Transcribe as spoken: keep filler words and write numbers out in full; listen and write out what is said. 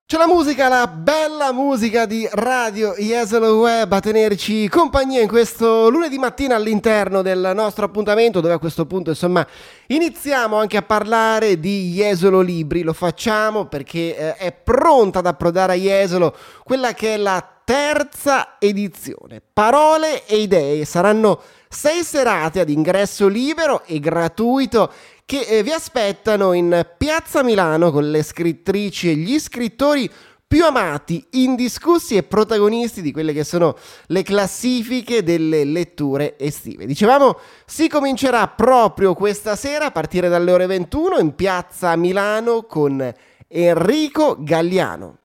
C'è la musica, la bella musica di Radio Jesolo Web a tenerci compagnia in questo lunedì mattina all'interno del nostro appuntamento, dove a questo punto insomma iniziamo anche a parlare di Jesolo Libri. Lo facciamo perché eh, è pronta ad approdare a Jesolo quella che è la terza edizione. Parole e idee saranno sei serate ad ingresso libero e gratuito che eh, vi aspettano in Piazza Milano con le scrittrici e gli scrittori più amati, indiscussi e protagonisti di quelle che sono le classifiche delle letture estive. Dicevamo, si comincerà proprio questa sera a partire dalle ore ventuno in Piazza Milano con Enrico Galliano.